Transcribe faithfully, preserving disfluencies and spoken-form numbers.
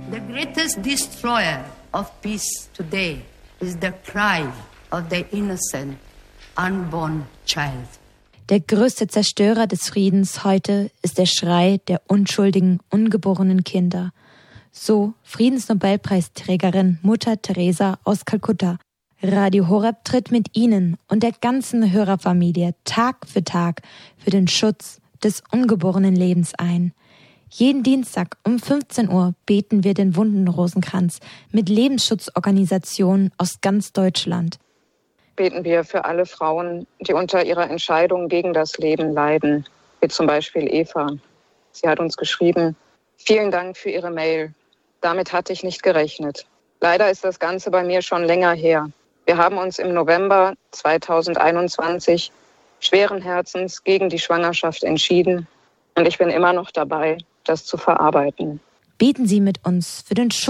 The greatest destroyer of peace today is the cry of the innocent, unborn child. Der größte Zerstörer des Friedens heute ist der Schrei der unschuldigen, ungeborenen Kinder. So Friedensnobelpreisträgerin Mutter Teresa aus Kalkutta. Radio Horeb tritt mit Ihnen und der ganzen Hörerfamilie Tag für Tag für den Schutz des ungeborenen Lebens ein. Jeden Dienstag um fünfzehn Uhr beten wir den Wundenrosenkranz mit Lebensschutzorganisationen aus ganz Deutschland. Beten wir für alle Frauen, die unter ihrer Entscheidung gegen das Leben leiden, wie zum Beispiel Eva. Sie hat uns geschrieben: Vielen Dank für Ihre Mail. Damit hatte ich nicht gerechnet. Leider ist das Ganze bei mir schon länger her. Wir haben uns im November zweitausendeinundzwanzig schweren Herzens gegen die Schwangerschaft entschieden und ich bin immer noch dabei, das zu verarbeiten. Beten Sie mit uns für den Schutz